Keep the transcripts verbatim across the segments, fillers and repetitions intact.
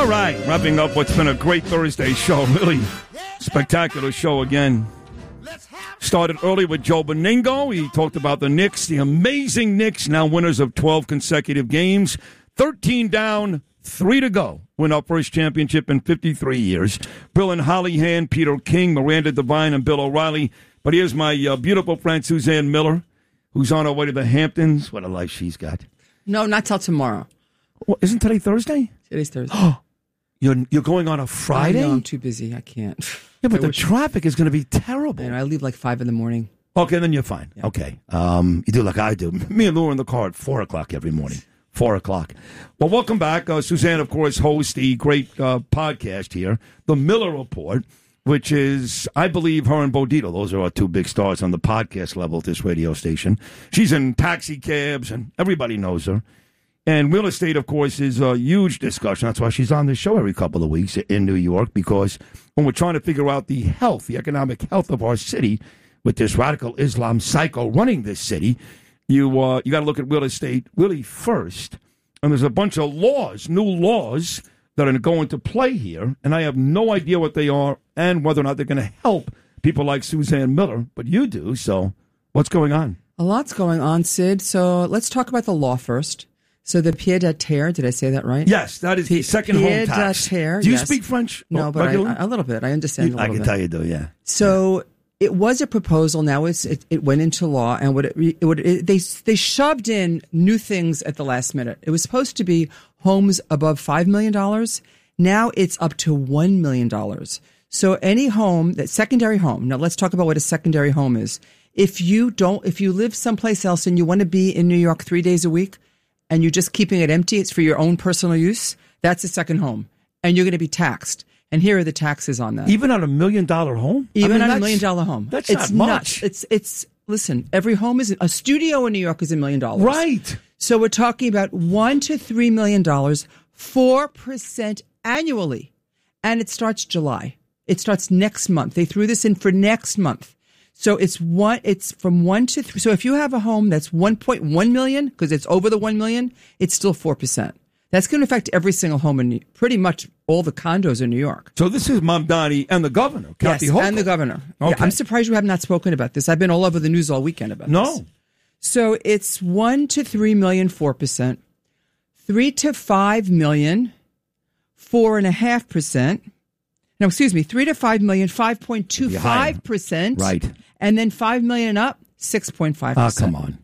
All right, wrapping up what's been a great Thursday show. Really spectacular show again. Started early with Joe Beningo. He talked about the Knicks, the amazing Knicks, now winners of twelve consecutive games. thirteen down, three to go. Win our first championship in fifty-three years. Bill and Holly Hand, Peter King, Miranda Devine, and Bill O'Reilly. But here's my uh, beautiful friend, Suzanne Miller, who's on her way to the Hamptons. What a life she's got. No, not till tomorrow. Well, isn't today Thursday? Today's Thursday. Oh, you're, you're going on a Friday? I know, I'm too busy. I can't. Yeah, but I the wish- traffic is going to be terrible. I know, I leave like five in the morning. Okay, then you're fine. Yeah. Okay. Um, you do like I do. Me and Lou are in the car at four o'clock every morning. four o'clock. Well, welcome back. Uh, Suzanne, of course, hosts the great uh, podcast here, The Miller Report, which is, I believe, her and Bodito. Those are our two big stars on the podcast level at this radio station. She's in taxi cabs, and everybody knows her. And real estate, of course, is a huge discussion. That's why she's on this show every couple of weeks in New York, because when we're trying to figure out the health, the economic health of our city, with this radical Islam psycho running this city, you uh, you got to look at real estate really first. And there's a bunch of laws, new laws, that are going to play here, and I have no idea what they are and whether or not they're going to help people like Suzanne Miller, but you do. So what's going on? A lot's going on, Sid. So let's talk about the law first. So the pied à terre, did I say that right? Yes, that is the second home tax. Pied à terre, do you yes. speak French? No, but I, a little bit. I understand You, a little I can bit. tell you do, yeah. So yeah. It was a proposal. Now it's it, it went into law, and what it, it would it, they they shoved in new things at the last minute. It was supposed to be homes above five million dollars. Now it's up to one million dollars. So any home that secondary home. Now let's talk about what a secondary home is. If you don't, if you live someplace else and you want to be in New York three days a week, and you're just keeping it empty, it's for your own personal use. That's a second home, and you're going to be taxed. And here are the taxes on that. Even on a million dollar home? Even I mean, on a million dollar home. That's it's not much. Nuts. It's, it's, listen, every home is, a studio in New York is a million dollars. Right. So we're talking about one to three million dollars, four percent annually. And it starts July. It starts next month. They threw this in for next month. So it's one, it's from one to three. So if you have a home that's one point one million, because it's over the one million, it's still four percent. That's going to affect every single home in New, pretty much all the condos in New York. So this is Mamdani and the governor, Kathy Yes, Hochul. and the governor. Okay. Yeah, I'm surprised you have not spoken about this. I've been all over the news all weekend about no. this. No. So it's one to three million, four percent. Three to five million, four and a half percent. No, excuse me, three to five million, five point two five percent. Right. And then five million and up, six point five percent. Ah, come on.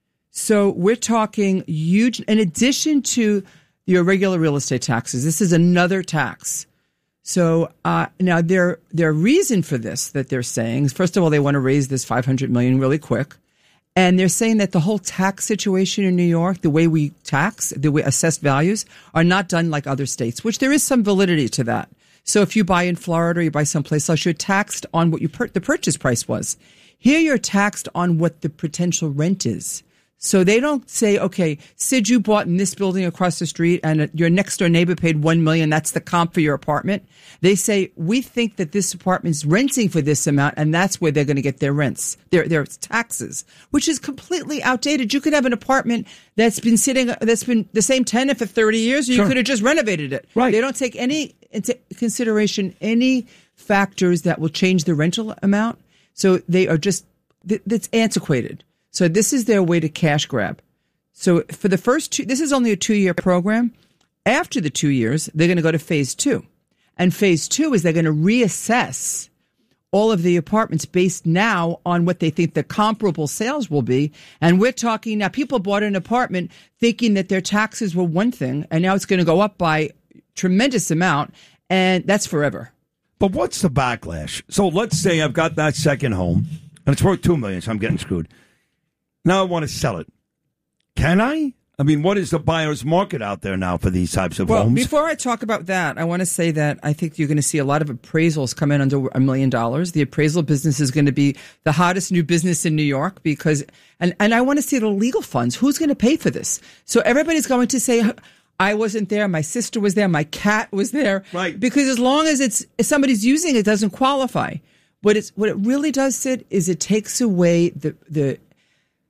So we're talking huge, in addition to your regular real estate taxes, this is another tax. So uh, now their their reason for this that they're saying is, first of all, they want to raise this five hundred million dollars really quick. And they're saying that the whole tax situation in New York, the way we tax, the way assess values, are not done like other states, which there is some validity to that. So if you buy in Florida or you buy someplace else, you're taxed on what you per- the purchase price was. Here you're taxed on what the potential rent is. So they don't say, okay, Sid, you bought in this building across the street and your next door neighbor paid one million dollars. That's the comp for your apartment. They say, we think that this apartment's renting for this amount, and that's where they're going to get their rents, their their taxes, which is completely outdated. You could have an apartment that's been sitting, that's been the same tenant for thirty years, or Sure. you could have just renovated it. Right. They don't take any into consideration any factors that will change the rental amount. So they are just, it's antiquated. So this is their way to cash grab. So for the first two, this is only a two-year program. After the two years, they're going to go to phase two. And phase two is they're going to reassess all of the apartments based now on what they think the comparable sales will be. And we're talking now, people bought an apartment thinking that their taxes were one thing, and now it's going to go up by tremendous amount, and that's forever. But what's the backlash? So let's say I've got that second home, and it's worth two million dollars, so I'm getting screwed. Now I want to sell it. Can I? I mean, what is the buyer's market out there now for these types of well, homes? Before I talk about that, I want to say that I think you're going to see a lot of appraisals come in under a million dollars. The appraisal business is going to be the hottest new business in New York because, and, and I want to see the legal funds. Who's going to pay for this? So everybody's going to say, I wasn't there, my sister was there, my cat was there. Right. Because as long as it's if somebody's using it, it doesn't qualify. What it's what it really does, Sid, is it takes away the the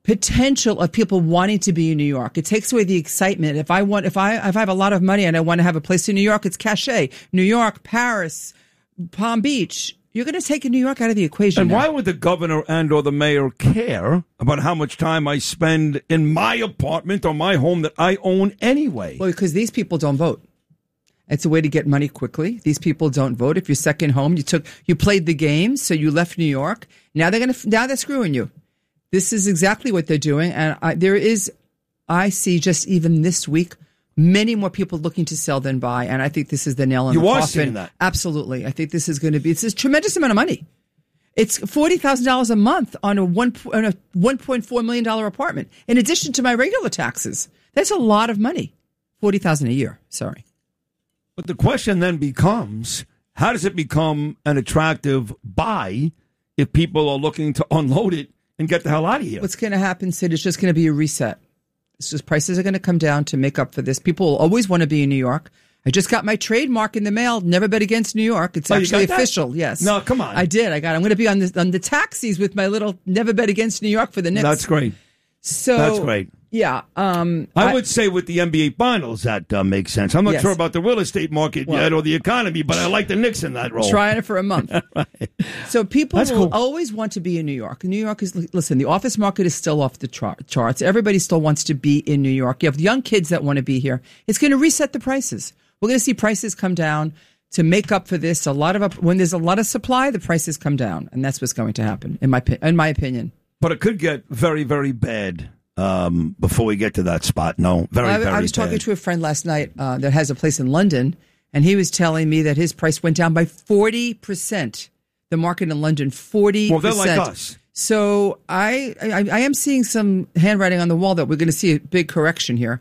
potential of people wanting to be in New York. It takes away the excitement. If I want, if I, if I have a lot of money and I want to have a place in New York, it's cachet. New York, Paris, Palm Beach. You're going to take New York out of the equation. And now. why would the governor and or the mayor care about how much time I spend in my apartment or my home that I own anyway? Well, because these people don't vote. It's a way to get money quickly. These people don't vote. If you're second home, you took, you played the game, so you left New York. Now they're going to, now they're screwing you. This is exactly what they're doing. And I, there is, I see just even this week, many more people looking to sell than buy. And I think this is the nail in you the coffin. You are seeing that. Absolutely. I think this is going to be, it's a tremendous amount of money. It's forty thousand dollars a month on a one, on a one point four million dollars apartment, in addition to my regular taxes. That's a lot of money. forty thousand dollars a year. Sorry. But the question then becomes, how does it become an attractive buy if people are looking to unload it and get the hell out of here? What's going to happen, Sid, is just going to be a reset. It's just prices are going to come down to make up for this. People will always want to be in New York. I just got my trademark in the mail. Never bet against New York. It's oh, actually official. Yes. No, come on. I did. I got. I'm going to be on the on the taxis with my little never bet against New York for the Knicks. That's great. So that's great. Yeah. Um, I, I would say with the N B A Finals, that uh, makes sense. I'm not yes. sure about the real estate market well, yet or the economy, but I like the Knicks in that role. Trying it for a month. Right. So people That's will cool. always want to be in New York. New York is, listen, the office market is still off the char- charts. Everybody still wants to be in New York. You have young kids that want to be here. It's going to reset the prices. We're going to see prices come down to make up for this. A lot of when there's a lot of supply, the prices come down, and that's what's going to happen, in my in my opinion. But it could get very, very bad. Um, before we get to that spot, no, very, I, very I was bad. talking to a friend last night uh, that has a place in London, and he was telling me that his price went down by forty percent. The market in London, forty percent. Well, they're like us. So I, I, I am seeing some handwriting on the wall that we're going to see a big correction here.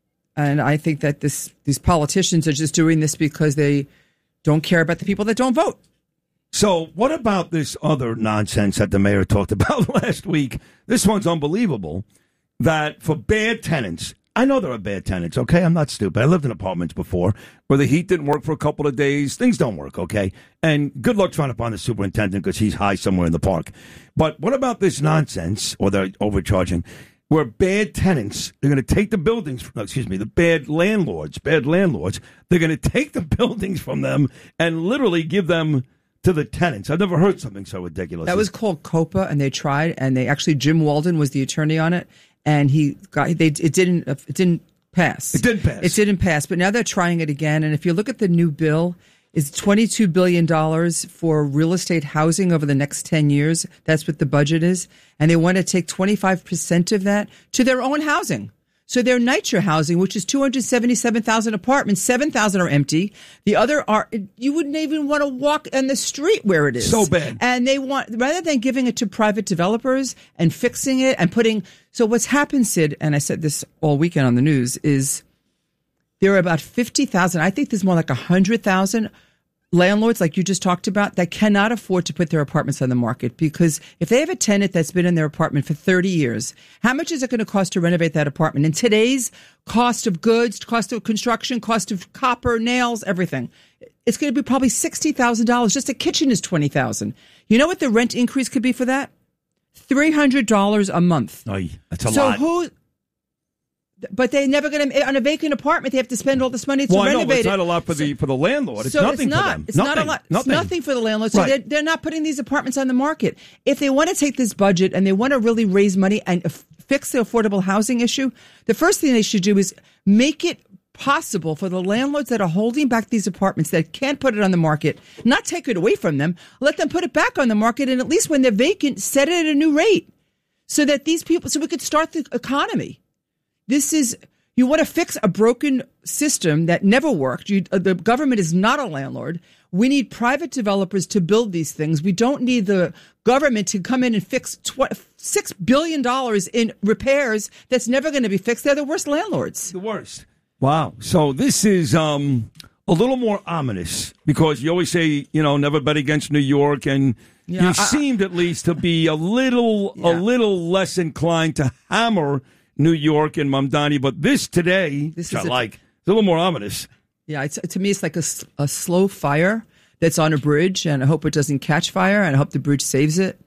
And I think that this these politicians are just doing this because they don't care about the people that don't vote. So what about this other nonsense that the mayor talked about last week? This one's unbelievable. That for bad tenants, I know there are bad tenants, okay? I'm not stupid. I lived in apartments before where the heat didn't work for a couple of days. Things don't work, okay? And good luck trying to find the superintendent because he's high somewhere in the park. But what about this nonsense, or they're overcharging, where bad tenants, they're going to take the buildings, no, excuse me, the bad landlords, bad landlords, they're going to take the buildings from them and literally give them to the tenants. I've never heard something so ridiculous. That was called COPA, and they tried, and they actually, Jim Walden was the attorney on it. And he got they it didn't it didn't pass. It didn't pass. It didn't pass. But now they're trying it again. And if you look at the new bill, it's twenty-two billion dollars for real estate housing over the next ten years. That's what the budget is. And they want to take twenty-five percent of that to their own housing. So their NYCHA housing, which is two hundred seventy-seven thousand apartments, seven thousand are empty. The other are, you wouldn't even want to walk on the street where it is. So bad. And they want, rather than giving it to private developers and fixing it and putting, so what's happened, Sid, and I said this all weekend on the news, is there are about fifty thousand, I think there's more like one hundred thousand landlords, like you just talked about, that cannot afford to put their apartments on the market, because if they have a tenant that's been in their apartment for thirty years, how much is it going to cost to renovate that apartment? And today's cost of goods, cost of construction, cost of copper, nails, everything, it's going to be probably sixty thousand dollars. Just a kitchen is twenty thousand dollars. You know what the rent increase could be for that? three hundred dollars a month. Oh, that's a so lot. who... But they're never going to, on a vacant apartment, they have to spend all this money to well, renovate I know, but it's it. not a lot for the for the landlord. It's so nothing it's not, for them. It's nothing, not a lot. Nothing. It's nothing for the landlord. So right. they're, they're not putting these apartments on the market. If they want to take this budget and they want to really raise money and f- fix the affordable housing issue, the first thing they should do is make it possible for the landlords that are holding back these apartments, that can't put it on the market, not take it away from them, let them put it back on the market, and at least when they're vacant, set it at a new rate so that these people, so we could start the economy. This is... You want to fix a broken system that never worked. You, uh, the government is not a landlord. We need private developers to build these things. We don't need the government to come in and fix tw- six billion dollars in repairs that's never going to be fixed. They're the worst landlords. The worst. Wow. So this is um, a little more ominous, because you always say, you know, never bet against New York, and Yeah, you I- seemed at least to be a little, Yeah. a little less inclined to hammer New York and Mamdani, but this today, This which is I a- like, it's a little more ominous. Yeah, it's, to me, it's like a, s- a slow fire that's on a bridge, and I hope it doesn't catch fire, and I hope the bridge saves it.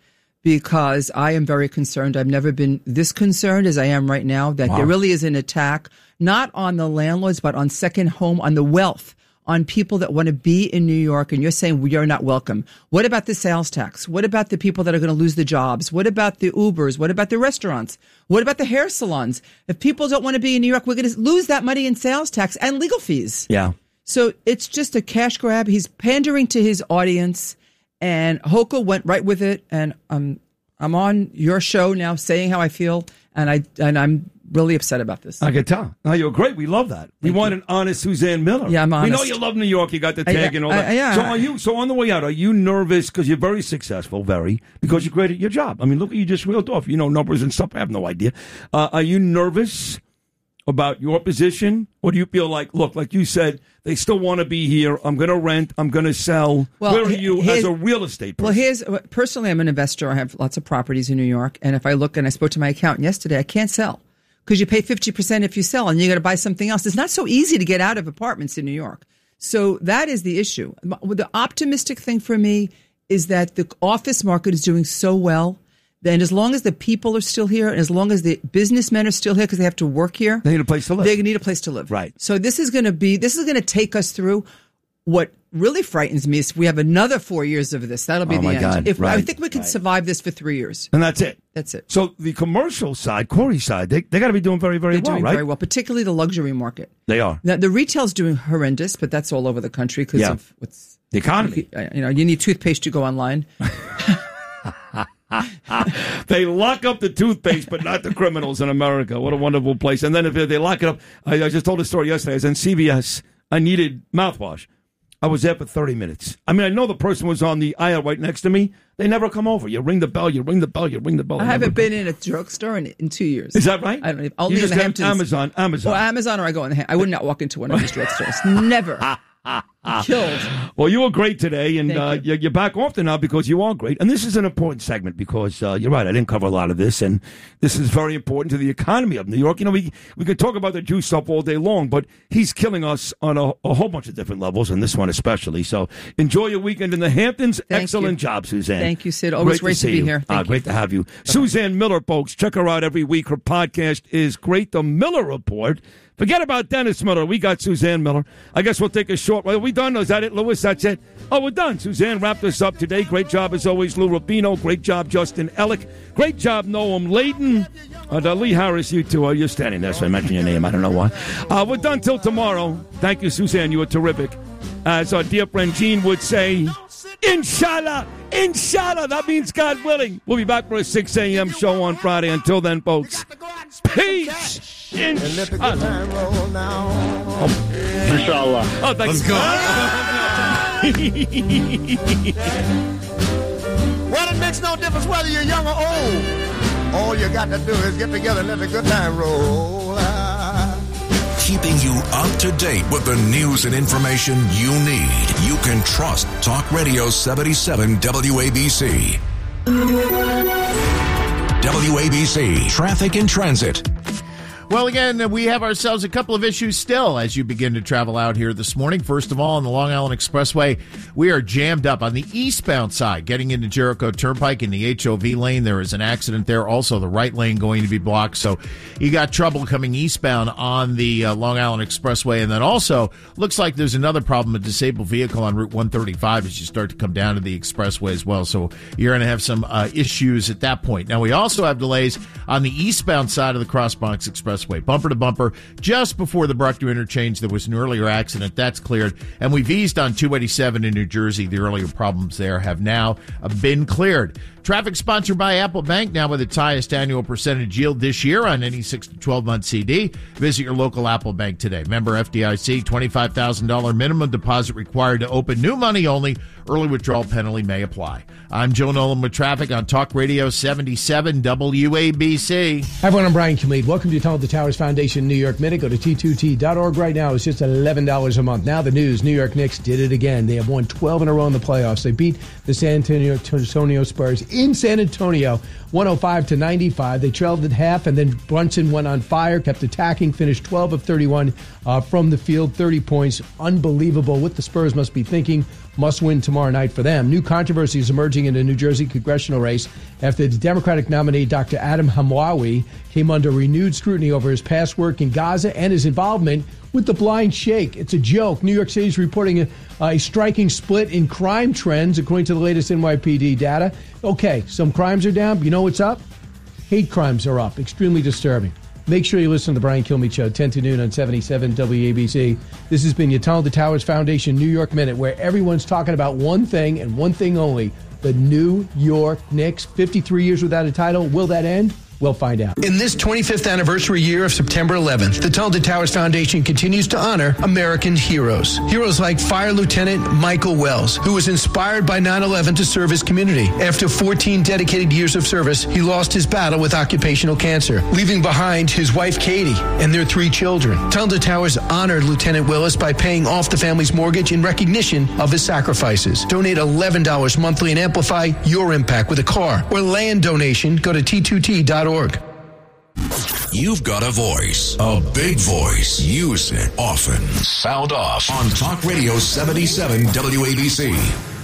because I am very concerned. I've never been this concerned as I am right now that wow. there really is an attack, not on the landlords, but on second home, on the wealth, on people that want to be in New York, and you're saying we are not welcome. What about the sales tax? What about the people that are going to lose the jobs? What about the Ubers? What about the restaurants? What about the hair salons? If people don't want to be in New York, we're going to lose that money in sales tax and legal fees. Yeah. So it's just a cash grab. He's pandering to his audience, and Hochul went right with it. And um, I'm on your show now saying how I feel, and I and I'm really upset about this. I can tell. No, you're great. We love that. We Thank want you. an honest Suzanne Miller. Yeah, I'm honest. We know you love New York. You got the tag I, and all I, that. I, yeah, so are you? So on the way out, are you nervous because you're very successful, very because you're great at your job? I mean, look, you just reeled off. You know numbers and stuff. I have no idea. Uh, are you nervous about your position, or do you feel like, look, like you said, they still want to be here? I'm going to rent. I'm going to sell. Well, Where are you as his, a real estate person? Well, here's personally, I'm an investor. I have lots of properties in New York, and if I look, and I spoke to my accountant yesterday, I can't sell. Because you pay fifty percent if you sell, and you got to buy something else. It's not so easy to get out of apartments in New York. So that is the issue. The optimistic thing for me is that the office market is doing so well. Then as long as the people are still here, and as long as the businessmen are still here because they have to work here. They need a place to live. They need a place to live. Right. So this is going to be, this is going to take us through. What really frightens me is we have another four years of this. That'll be oh the my end. God. If, right. I think we can right. survive this for three years. And that's it. That's it. So the commercial side, Corey's side, they they got to be doing very, very They're well, doing right? very well, particularly the luxury market. They are. Now, the retail's doing horrendous, but that's all over the country because yeah. of what's the economy. You know, you need toothpaste to go online. They lock up the toothpaste, but not the criminals in America. What a wonderful place. And then if they lock it up, I, I just told a story yesterday. I was in C V S. I needed mouthwash. I was there for thirty minutes. I mean, I know the person was on the aisle right next to me. They never come over. You ring the bell, you ring the bell, you ring the bell. I haven't been in a drugstore in, in two years. Is that right? I don't know. Only you in just the Hamptons. Amazon, Amazon. Or Amazon, or I go in the Ham- I would not walk into one of these drugstores. Never. Killed. Well, you were great today, and Thank uh, you. you're back often now because you are great. And this is an important segment because uh, you're right. I didn't cover a lot of this, and this is very important to the economy of New York. You know, we we could talk about the Jew stuff all day long, but he's killing us on a, a whole bunch of different levels, and this one especially. So enjoy your weekend in the Hamptons. Thank Excellent you. job, Suzanne. Thank you, Sid. Always great, great to, to be you. here. Thank uh, you. Great to have you. Bye-bye. Suzanne Miller, folks. Check her out every week. Her podcast is great. The Miller Report. Forget about Dennis Miller. We got Suzanne Miller. I guess we'll take a short. Well, are we done? Is that it, Louis? That's it? Oh, we're done. Suzanne wrapped us up today. Great job, as always, Lou Rubino. Great job, Justin Ellick. Great job, Noam Layden. And uh, Lee Harris, you two. Uh, you're standing there, so I mentioned your name. I don't know why. Uh, we're done till tomorrow. Thank you, Suzanne. You were terrific. As our dear friend Gene would say, Inshallah. Inshallah. That means God willing. We'll be back for a six a.m. show on Friday. Until then, folks, peace. Inshallah. Oh. Inshallah. Oh, thanks. Let's go. Well, it makes no difference whether you're young or old. All you got to do is get together and let the good time roll. Keeping you up to date with the news and information you need. You can trust Talk Radio seventy-seven W A B C. W A B C Traffic and Transit. Well, again, we have ourselves a couple of issues still as you begin to travel out here this morning. First of all, on the Long Island Expressway, we are jammed up on the eastbound side, getting into Jericho Turnpike in the H O V lane. There is an accident there. Also, the right lane going to be blocked. So you got trouble coming eastbound on the uh, Long Island Expressway. And then also, looks like there's another problem, a disabled vehicle on Route one thirty-five as you start to come down to the expressway as well. So you're going to have some uh, issues at that point. Now, we also have delays on the eastbound side of the Cross Bronx Expressway. Bumper to bumper, just before the Bruckner interchange, there was an earlier accident. That's cleared. And we've eased on two eighty-seven in New Jersey. The earlier problems there have now been cleared. Traffic sponsored by Apple Bank, now with its highest annual percentage yield this year on any six to twelve month C D. Visit your local Apple Bank today. Member F D I C, twenty-five thousand dollars minimum deposit required to open. New money only. Early withdrawal penalty may apply. I'm Joe Nolan with traffic on Talk Radio seventy-seven W A B C. Hi, everyone. I'm Brian Kilmeade. Welcome to your television. the Towers Foundation New York Minute. Go to T two T dot org right now. It's just eleven dollars a month. Now the news, New York Knicks did it again. They have won twelve in a row in the playoffs. They beat the San Antonio, Antonio Spurs in San Antonio, one oh five to ninety-five. They trailed at half, and then Brunson went on fire, kept attacking, finished twelve of thirty-one uh, from the field, thirty points. Unbelievable. What the Spurs must be thinking. Must win tomorrow night for them. New controversy is emerging in the New Jersey congressional race after the Democratic nominee, Doctor Adam Hamwawi, came under renewed scrutiny over his past work in Gaza and his involvement with the Blind Sheikh. It's a joke. New York City is reporting a, a striking split in crime trends, according to the latest N Y P D data. Okay, some crimes are down, but you know what's up? Hate crimes are up. Extremely disturbing. Make sure you listen to the Brian Kilmeade Show, ten to noon on seventy-seven W A B C. This has been your Tunnel to Towers Foundation New York Minute, where everyone's talking about one thing and one thing only, the New York Knicks. fifty-three years without a title. Will that end? We'll find out. In this twenty-fifth anniversary year of September eleventh, the Tunnel to Towers Foundation continues to honor American heroes. Heroes like Fire Lieutenant Michael Wells, who was inspired by nine eleven to serve his community. After fourteen dedicated years of service, he lost his battle with occupational cancer, leaving behind his wife Katie and their three children. Tunnel to Towers honored Lieutenant Willis by paying off the family's mortgage in recognition of his sacrifices. Donate eleven dollars monthly and amplify your impact with a car or land donation. Go to T two T dot org. You've got a voice, a big voice. Use it often. Sound off on Talk Radio seventy-seven W A B C.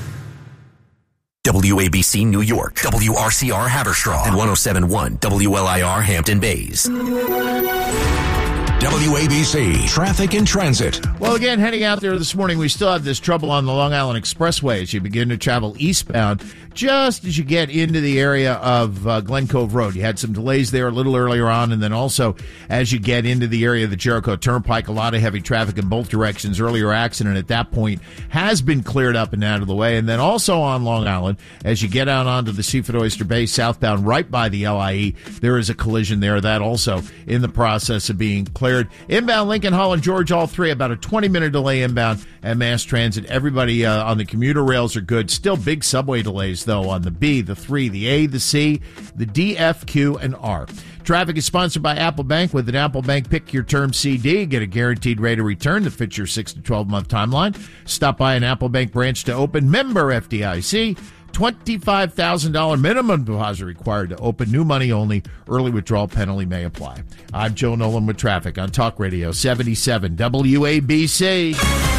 W A B C New York, W R C R Haverstraw, and one oh seven point one W L I R Hampton Bays. W A B C Traffic and Transit. Well, again, heading out there this morning, we still have this trouble on the Long Island Expressway as you begin to travel eastbound. Just as you get into the area of uh, Glen Cove Road, you had some delays there a little earlier on, and then also as you get into the area of the Jericho Turnpike, a lot of heavy traffic in both directions. Earlier accident at that point has been cleared up and out of the way. And then also on Long Island, as you get out onto the Seafood Oyster Bay southbound right by the L I E, there is a collision there. That also in the process of being cleared. Inbound Lincoln, Holland, George, all three, about a twenty-minute delay inbound at Mass Transit. Everybody uh, on the commuter rails are good. Still big subway delays, though, on the B, the three, the A, the C, the D, F, Q, and R. Traffic is sponsored by Apple Bank. With an Apple Bank Pick Your Term C D, get a guaranteed rate of return that fits your six to twelve month timeline. Stop by an Apple Bank branch to open. Member F D I C. twenty-five thousand dollars minimum deposit required to open. New money only. Early withdrawal penalty may apply. I'm Joe Nolan with traffic on Talk Radio seventy-seven W A B C.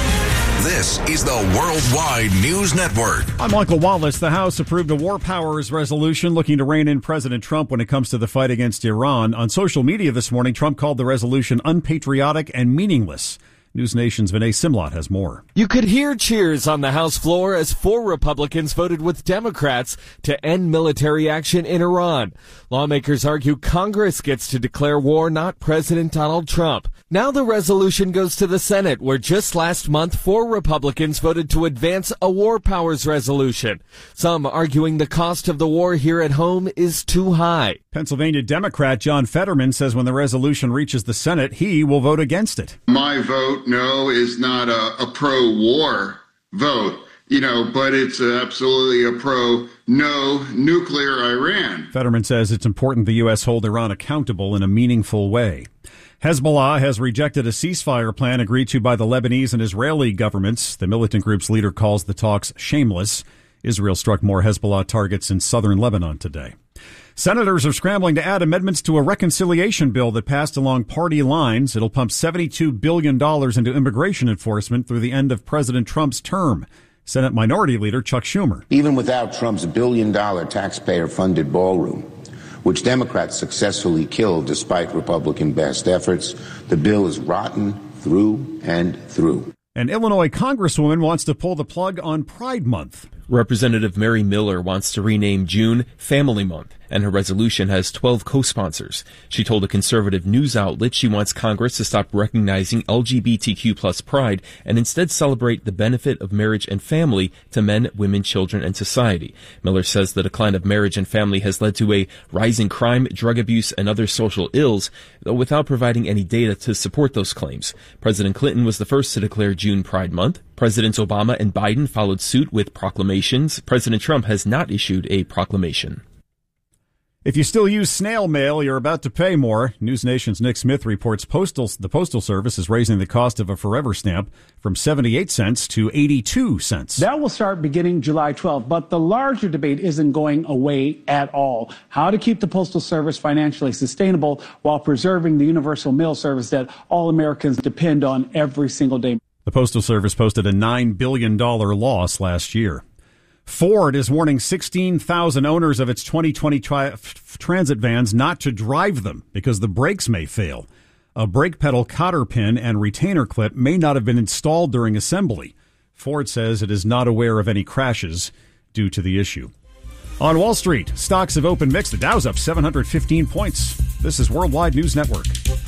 This is the Worldwide News Network. I'm Michael Wallace. The House approved a war powers resolution looking to rein in President Trump when it comes to the fight against Iran. On social media this morning, Trump called the resolution unpatriotic and meaningless. News Nation's Vinay Simlot has more. You could hear cheers on the House floor as four Republicans voted with Democrats to end military action in Iran. Lawmakers argue Congress gets to declare war, not President Donald Trump. Now the resolution goes to the Senate, where just last month, four Republicans voted to advance a war powers resolution. Some arguing the cost of the war here at home is too high. Pennsylvania Democrat John Fetterman says when the resolution reaches the Senate, he will vote against it. My vote, no, is not a, a pro-war vote, you know, but it's absolutely a pro-no nuclear Iran. Fetterman says it's important the U S hold Iran accountable in a meaningful way. Hezbollah has rejected a ceasefire plan agreed to by the Lebanese and Israeli governments. The militant group's leader calls the talks shameless. Israel struck more Hezbollah targets in southern Lebanon today. Senators are scrambling to add amendments to a reconciliation bill that passed along party lines. It'll pump seventy-two billion dollars into immigration enforcement through the end of President Trump's term. Senate Minority Leader Chuck Schumer. Even without Trump's billion-dollar taxpayer-funded ballroom, which Democrats successfully killed despite Republican best efforts, the bill is rotten through and through. An Illinois congresswoman wants to pull the plug on Pride Month. Representative Mary Miller wants to rename June Family Month, and her resolution has twelve co-sponsors. She told a conservative news outlet she wants Congress to stop recognizing L G B T Q plus pride and instead celebrate the benefit of marriage and family to men, women, children, and society. Miller says the decline of marriage and family has led to a rise in crime, drug abuse, and other social ills, though without providing any data to support those claims. President Clinton was the first to declare June Pride Month. Presidents Obama and Biden followed suit with proclamations. President Trump has not issued a proclamation. If you still use snail mail, you're about to pay more. News Nation's Nick Smith reports postal the Postal Service is raising the cost of a Forever stamp from seventy-eight cents to eighty-two cents. That will start beginning July twelfth, but the larger debate isn't going away at all. How to keep the Postal Service financially sustainable while preserving the universal mail service that all Americans depend on every single day. The Postal Service posted a nine billion dollars loss last year. Ford is warning sixteen thousand owners of its twenty twenty tri- transit vans not to drive them because the brakes may fail. A brake pedal cotter pin and retainer clip may not have been installed during assembly. Ford says it is not aware of any crashes due to the issue. On Wall Street, stocks have opened mixed. The Dow's up seven hundred fifteen points. This is Worldwide News Network.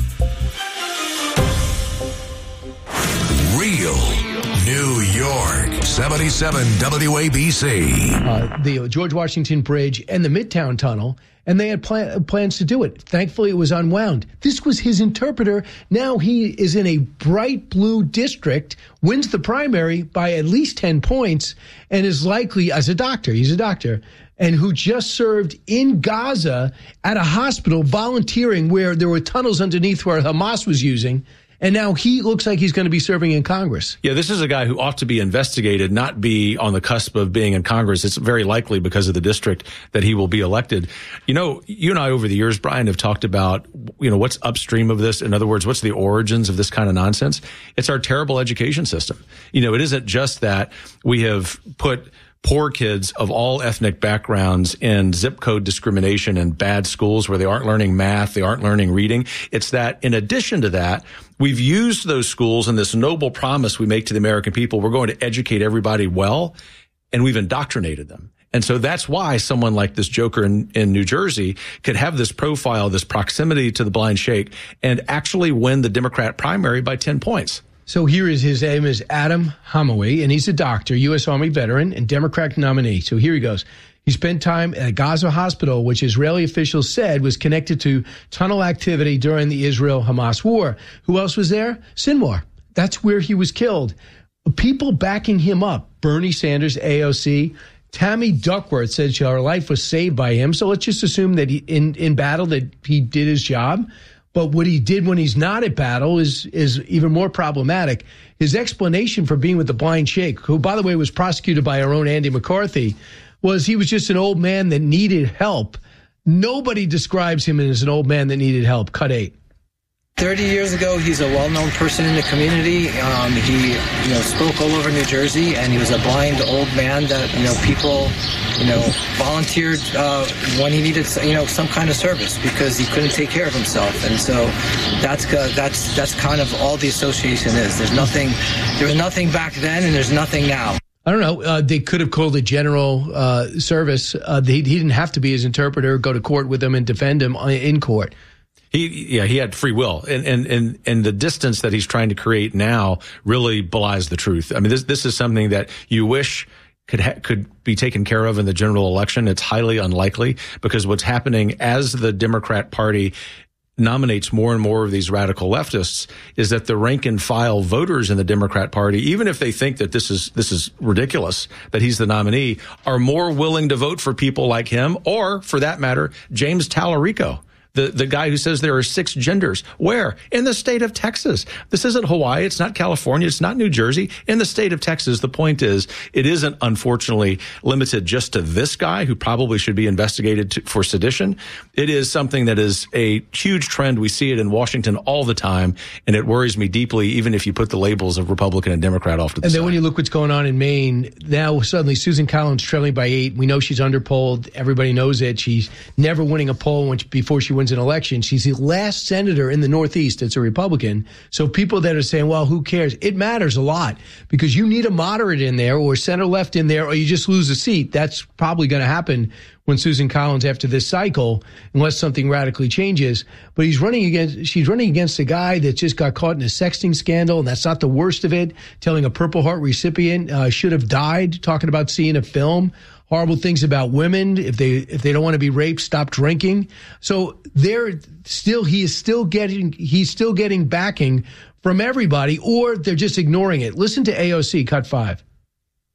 Real New York, seventy-seven W A B C. Uh, the George Washington Bridge and the Midtown Tunnel, and they had plan- plans to do it. Thankfully, it was unwound. This was his interpreter. Now he is in a bright blue district, wins the primary by at least ten points, and is likely, as a doctor, he's a doctor, and who just served in Gaza at a hospital volunteering where there were tunnels underneath where Hamas was using. And now he looks like he's going to be serving in Congress. Yeah, this is a guy who ought to be investigated, not be on the cusp of being in Congress. It's very likely because of the district that he will be elected. You know, you and I over the years, Brian, have talked about, you know, what's upstream of this. In other words, what's the origins of this kind of nonsense? It's our terrible education system. You know, it isn't just that we have put poor kids of all ethnic backgrounds in zip code discrimination and bad schools where they aren't learning math, they aren't learning reading. It's that in addition to that, we've used those schools and this noble promise we make to the American people, we're going to educate everybody well, and we've indoctrinated them. And so that's why someone like this joker in, in New Jersey could have this profile, this proximity to the blind sheikh, and actually win the Democrat primary by ten points. So here is his name is Adam Hamaway, and he's a doctor, U S. Army veteran, and Democrat nominee. So here he goes. He spent time at a Gaza hospital, which Israeli officials said was connected to tunnel activity during the Israel-Hamas war. Who else was there? Sinwar. That's where he was killed. People backing him up. Bernie Sanders, A O C. Tammy Duckworth said her life was saved by him. So let's just assume that he, in, in battle that he did his job. But what he did when he's not at battle is is even more problematic. His explanation for being with the blind sheikh, who, by the way, was prosecuted by our own Andy McCarthy, was he was just an old man that needed help. Nobody describes him as an old man that needed help. Cut eight. thirty years ago, he's a well-known person in the community. Um, he, you know, spoke all over New Jersey, and he was a blind old man that, you know, people, you know, volunteered uh, when he needed, you know, some kind of service because he couldn't take care of himself. And so that's uh, that's that's kind of all the association is. There's nothing, there was nothing back then, and there's nothing now. I don't know. Uh, they could have called a general uh, service. Uh, they, he didn't have to be his interpreter, go to court with him, and defend him in court. He, yeah, he had free will, and, and, and, and the distance that he's trying to create now really belies the truth. I mean, this, this is something that you wish could, ha- could be taken care of in the general election. It's highly unlikely because what's happening as the Democrat Party nominates more and more of these radical leftists is that the rank and file voters in the Democrat Party, even if they think that this is, this is ridiculous, that he's the nominee, are more willing to vote for people like him or, for that matter, James Tallarico. The the guy who says there are six genders. Where? In the state of Texas. This isn't Hawaii. It's not California. It's not New Jersey. In the state of Texas, the point is, it isn't, unfortunately, limited just to this guy who probably should be investigated to, for sedition. It is something that is a huge trend. We see it in Washington all the time, and it worries me deeply, even if you put the labels of Republican and Democrat off to the side. And then side. when you look what's going on in Maine, now suddenly Susan Collins trailing by eight. We know she's underpolled. Everybody knows it. She's never winning a poll when she, before she wins an election. She's the last senator in the Northeast that's a Republican. So people that are saying, well, who cares? It matters a lot because you need a moderate in there or center left in there or you just lose a seat. That's probably going to happen when Susan Collins after this cycle, unless something radically changes. But he's running against, she's running against a guy that just got caught in a sexting scandal, and that's not the worst of it. Telling a Purple Heart recipient uh, should have died, talking about seeing a film. Horrible things about women. If they if they don't want to be raped, stop drinking. So they're still he is still getting he's still getting backing from everybody, or they're just ignoring it. Listen to A O C, cut five.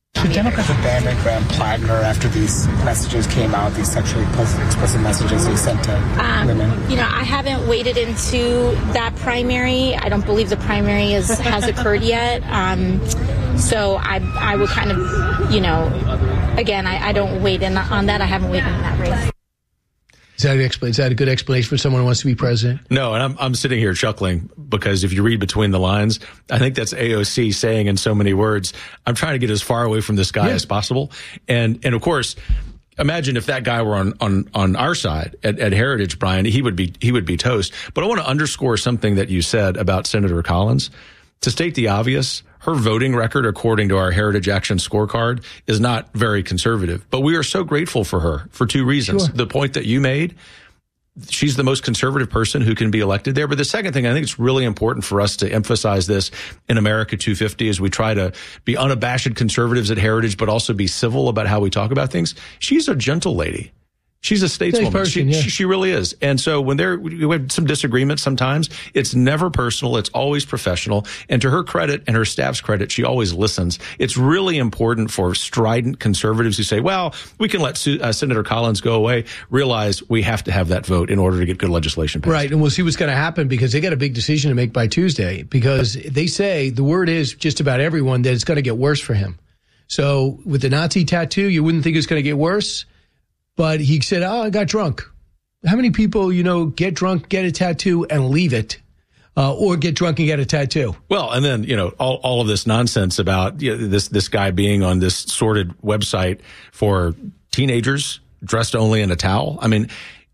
Should Democrats abandon Graham Plattner after these messages came out, these sexually explicit messages he sent to um, women? You know, I haven't waded into that primary. I don't believe the primary is, has occurred yet. Um, so I I would kind of, you know, again, I, I don't wade in on that. I haven't waded in that race. Is that, an is that a good explanation for someone who wants to be president? No, and I'm I'm sitting here chuckling because if you read between the lines, I think that's A O C saying in so many words, I'm trying to get as far away from this guy yeah. as possible. And and of course, imagine if that guy were on on, on our side at, at Heritage, Brian, he would be he would be toast. But I want to underscore something that you said about Senator Collins. To state the obvious, her voting record, according to our Heritage Action scorecard, is not very conservative. But we are so grateful for her for two reasons. Sure. The point that you made, she's the most conservative person who can be elected there. But the second thing, I think it's really important for us to emphasize this in America two fifty as we try to be unabashed conservatives at Heritage, but also be civil about how we talk about things. She's a gentle lady. She's a stateswoman. Person, she, yeah. she, she really is. And so when there, we have some disagreements sometimes, it's never personal. It's always professional. And to her credit and her staff's credit, she always listens. It's really important for strident conservatives who say, well, we can let Su- uh, Senator Collins go away, realize we have to have that vote in order to get good legislation passed. Right. And we'll see what's going to happen because they got a big decision to make by Tuesday because they say the word is just about everyone that it's going to get worse for him. So with the Nazi tattoo, you wouldn't think it's going to get worse. But he said, oh, I got drunk. How many people, you know, get drunk, get a tattoo, and leave it, uh, or get drunk and get a tattoo? Well, and then, you know, all, all of this nonsense about you know, this this guy being on this sordid website for teenagers dressed only in a towel. I mean,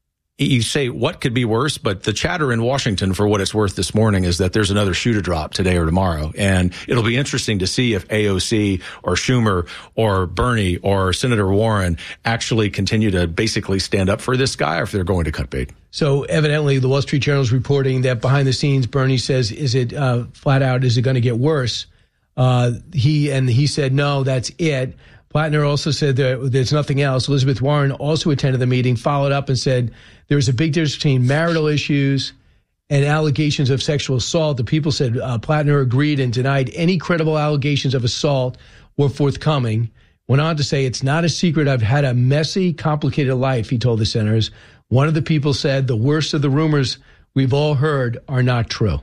you say what could be worse, but the chatter in Washington, for what it's worth this morning, is that there's another shoe to drop today or tomorrow. And it'll be interesting to see if A O C or Schumer or Bernie or Senator Warren actually continue to basically stand up for this guy or if they're going to cut bait. So evidently the Wall Street Journal is reporting that behind the scenes, Bernie says, is it uh, flat out, is it going to get worse? Uh, he and he said, no, that's it. Plattner also said that there's nothing else. Elizabeth Warren also attended the meeting, followed up and said there was a big difference between marital issues and allegations of sexual assault. The people said uh, Plattner agreed and denied any credible allegations of assault were forthcoming. Went on to say, it's not a secret. I've had a messy, complicated life, he told the senators. One of the people said the worst of the rumors we've all heard are not true.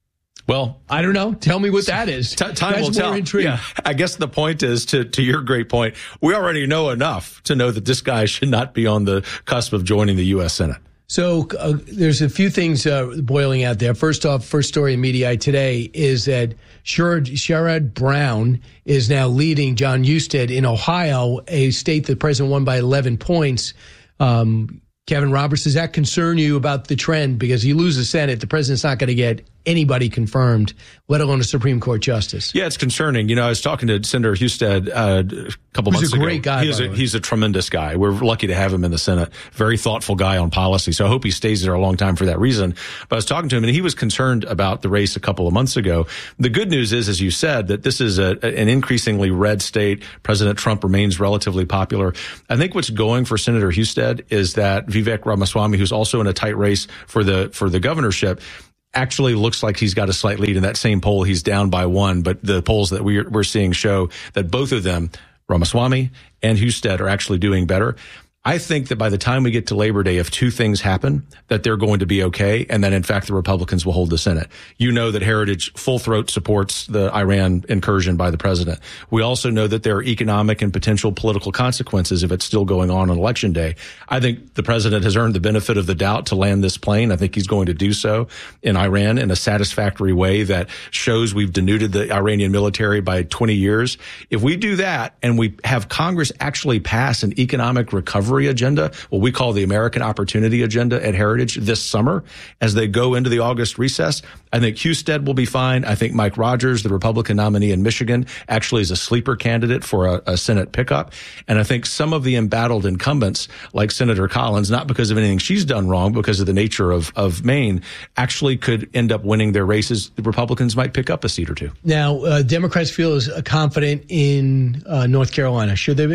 Well, I don't know. Tell me what that is. T- time will tell. Yeah. I guess the point is, to, to your great point, we already know enough to know that this guy should not be on the cusp of joining the U S Senate. So uh, there's a few things uh, boiling out there. First off, first story in Mediaite today is that Sherrod, Sherrod Brown is now leading John Husted in Ohio, a state that the president won by eleven points. Um, Kevin Roberts, does that concern you about the trend? Because you lose the Senate, the president's not going to get anybody confirmed, let alone a Supreme Court justice. Yeah, it's concerning. You know, I was talking to Senator Husted uh, a couple He's months a ago. great guy, He's by a, the way. he's a tremendous guy. We're lucky to have him in the Senate. Very thoughtful guy on policy. So I hope he stays there a long time for that reason. But I was talking to him, and he was concerned about the race a couple of months ago. The good news is, as you said, that this is a, an increasingly red state. President Trump remains relatively popular. I think what's going for Senator Husted is that Vivek Ramaswamy, who's also in a tight race for the for the governorship, actually looks like he's got a slight lead in that same poll. He's down by one, but the polls that we're, we're seeing show that both of them, Ramaswamy and Husted, are actually doing better. I think that by the time we get to Labor Day, if two things happen, that they're going to be okay, and that, in fact, the Republicans will hold the Senate. You know that Heritage full throat supports the Iran incursion by the president. We also know that there are economic and potential political consequences if it's still going on on Election Day. I think the president has earned the benefit of the doubt to land this plane. I think he's going to do so in Iran in a satisfactory way that shows we've denuded the Iranian military by twenty years. If we do that and we have Congress actually pass an economic recovery agenda, what we call the American Opportunity Agenda at Heritage this summer, as they go into the August recess, I think Husted will be fine. I think Mike Rogers, the Republican nominee in Michigan, actually is a sleeper candidate for a, a Senate pickup. And I think some of the embattled incumbents, like Senator Collins, not because of anything she's done wrong, because of the nature of, of Maine, actually could end up winning their races. The Republicans might pick up a seat or two. Now, uh, Democrats feel as confident in uh, North Carolina. Should they be?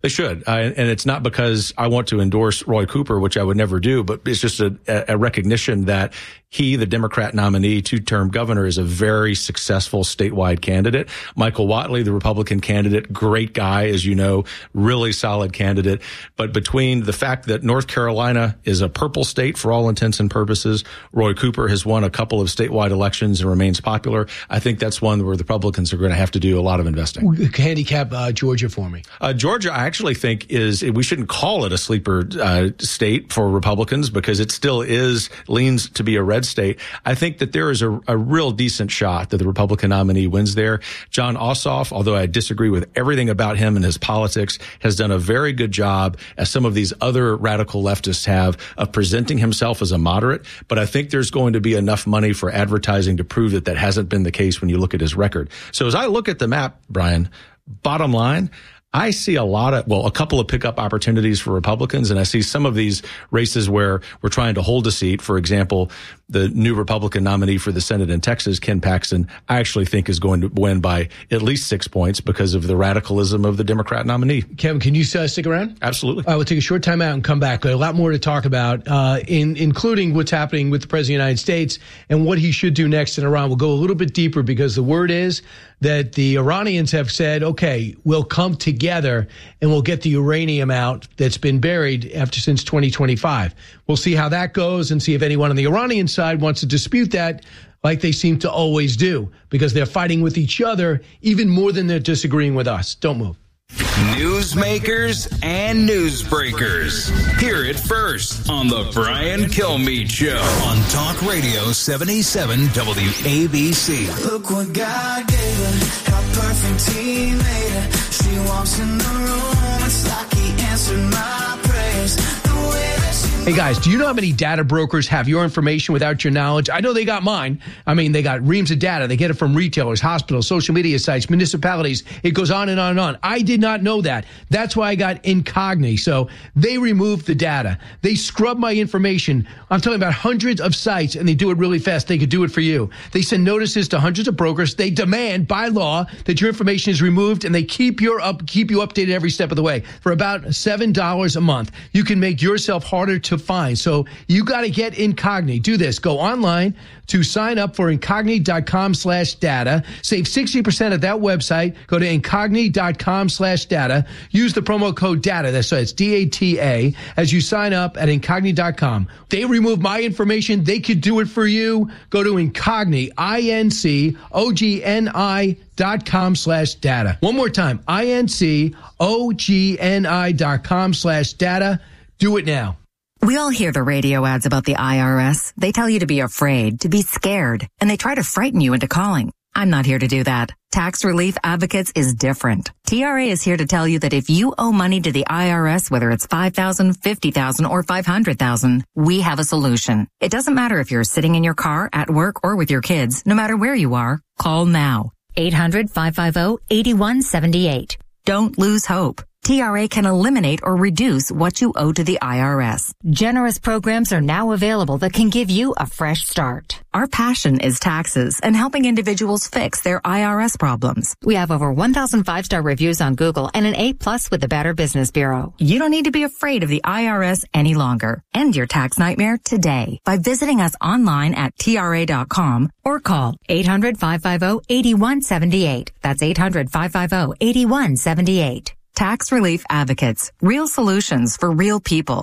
They should. Uh, and it's not because I want to endorse Roy Cooper, which I would never do, but it's just a, a recognition that he, the Democrat nominee, two-term governor, is a very successful statewide candidate. Michael Whatley, the Republican candidate, great guy, as you know, really solid candidate. But between the fact that North Carolina is a purple state for all intents and purposes, Roy Cooper has won a couple of statewide elections and remains popular, I think that's one where the Republicans are going to have to do a lot of investing. Handicap uh, Georgia for me. Uh, Georgia, I actually think is, we shouldn't call it a sleeper uh, state for Republicans because it still is, leans to be a red state. I think that there is a, a real decent shot that the Republican nominee wins there. John Ossoff, although I disagree with everything about him and his politics, has done a very good job, as some of these other radical leftists have, of presenting himself as a moderate. But I think there's going to be enough money for advertising to prove that that hasn't been the case when you look at his record. So as I look at the map, Brian, bottom line, I see a lot of, well, a couple of pickup opportunities for Republicans, and I see some of these races where we're trying to hold a seat. For example, the new Republican nominee for the Senate in Texas, Ken Paxton, I actually think is going to win by at least six points because of the radicalism of the Democrat nominee. Kevin, can you uh, stick around? Absolutely. I will take a short time out and come back. A lot more to talk about, uh, in, including what's happening with the President of the United States and what he should do next in Iran. We'll go a little bit deeper because the word is that the Iranians have said, okay, we'll come together and we'll get the uranium out that's been buried after since twenty twenty-five. We'll see how that goes and see if anyone on the Iranian side wants to dispute that, like they seem to always do, because they're fighting with each other even more than they're disagreeing with us. Don't move. Newsmakers and newsbreakers. Hear it first on the Brian Kilmeade Show on Talk Radio seventy-seven W A B C. Look what God gave her, how perfect He made her. She walks in the room, it's like He answered my prayers. The way that she Hey guys, do you know how many data brokers have your information without your knowledge? I know they got mine. I mean, they got reams of data. They get it from retailers, hospitals, social media sites, municipalities. It goes on and on and on. I did not know that. That's why I got Incogni. So they removed the data. They scrub my information. I'm talking about hundreds of sites, and they do it really fast. They could do it for you. They send notices to hundreds of brokers. They demand by law that your information is removed, and they keep your up keep you updated every step of the way. For about seven dollars a month, you can make yourself harder to find. So you got to get Incogni. Do this. Go online to sign up for Incogni.com slash data. Save sixty percent at that website. Go to Incogni.com slash data. Use the promo code DATA. That's so it's D A T A as you sign up at Incogni dot com. They remove my information. They could do it for you. Go to Incogni, I N C O G N I dot com slash data. One more time, I N C O G N I dot com slash data. Do it now. We all hear the radio ads about the I R S. They tell you to be afraid, to be scared, and they try to frighten you into calling. I'm not here to do that. Tax Relief Advocates is different. T R A is here to tell you that if you owe money to the I R S, whether it's five thousand dollars, fifty thousand dollars, or five hundred thousand dollars, we have a solution. It doesn't matter if you're sitting in your car, at work, or with your kids. No matter where you are, call now. eight hundred, five five zero, eight one seven eight. Don't lose hope. T R A can eliminate or reduce what you owe to the I R S. Generous programs are now available that can give you a fresh start. Our passion is taxes and helping individuals fix their I R S problems. We have over one thousand five-star reviews on Google and an A plus with the Better Business Bureau. You don't need to be afraid of the I R S any longer. End your tax nightmare today by visiting us online at T R A dot com or call eight hundred, five five zero, eight one seven eight. That's eight hundred, five five zero, eight one seven eight. Tax Relief Advocates. Real solutions for real people.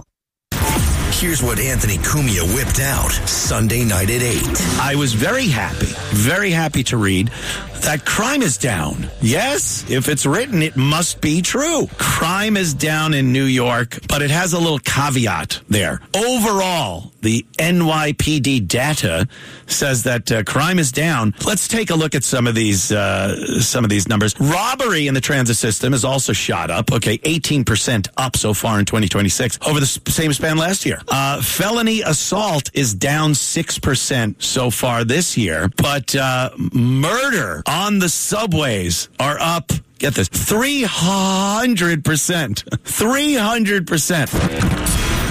Here's what Anthony Cumia whipped out Sunday night at eight. I was very happy, very happy to read that crime is down. Yes, if it's written, it must be true. Crime is down in New York, but it has a little caveat there. Overall, the N Y P D data says that uh, crime is down. Let's take a look at some of these uh, some of these numbers. Robbery in the transit system has also shot up. Okay, eighteen percent up so far in twenty twenty-six over the same span last year. Uh, felony assault is down six percent so far this year, but uh, murder on the subways are up, get this, three hundred percent. three hundred percent.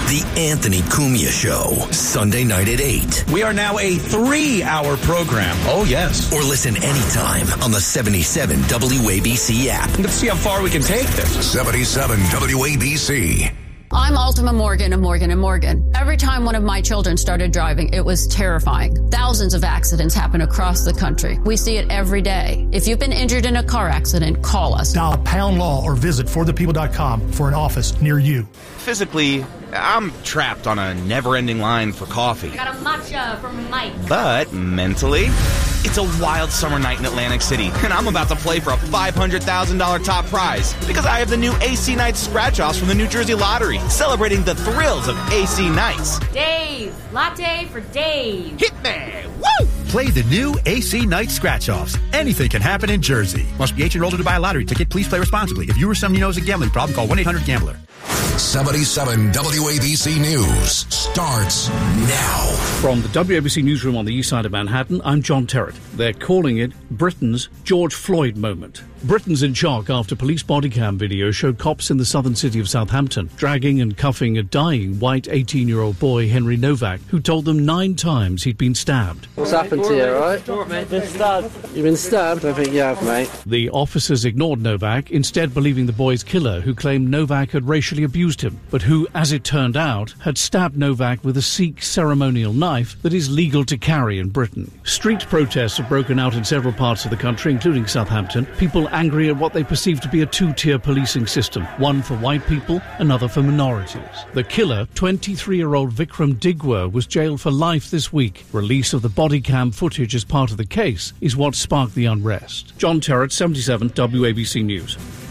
The Anthony Cumia Show, Sunday night at eight. We are now a three-hour program. Oh, yes. Or listen anytime on the seventy-seven W A B C app. Let's see how far we can take this. seventy-seven W A B C. I'm Ultima Morgan of Morgan and Morgan. Every time one of my children started driving, it was terrifying. Thousands of accidents happen across the country. We see it every day. If you've been injured in a car accident, call us. Dial pound law or visit for the people dot com for an office near you. Physically, I'm trapped on a never-ending line for coffee. I got a matcha from Mike. But mentally, it's a wild summer night in Atlantic City, and I'm about to play for a five hundred thousand dollars top prize because I have the new A C Nights scratch-offs from the New Jersey Lottery, celebrating the thrills of A C Nights. Dave, latte for Dave. Hit me! Woo! Play the new A C Night Scratch-Offs. Anything can happen in Jersey. Must be eighteen years old to buy a lottery ticket. Please play responsibly. If you or someone you know has a gambling problem, call one eight hundred gambler. seventy-seven W A B C News starts now. From the W A B C newsroom on the east side of Manhattan, I'm John Terrett. They're calling it Britain's George Floyd moment. Britain's in shock after police body cam video showed cops in the southern city of Southampton dragging and cuffing a dying white eighteen-year-old boy, Henry Novak, who told them nine times he'd been stabbed. What's happened to you, right? Been stabbed. You've been stabbed? I think you have, mate. The officers ignored Novak, instead believing the boy's killer, who claimed Novak had racially abused him, but who, as it turned out, had stabbed Novak with a Sikh ceremonial knife that is legal to carry in Britain. Street protests have broken out in several parts of the country, including Southampton. People angry at what they perceive to be a two-tier policing system, one for white people, another for minorities. The killer, twenty-three-year-old Vikram Digwa, was jailed for life this week. Release of the body cam footage as part of the case is what sparked the unrest. John Terrett, seventy-seven W A B C News.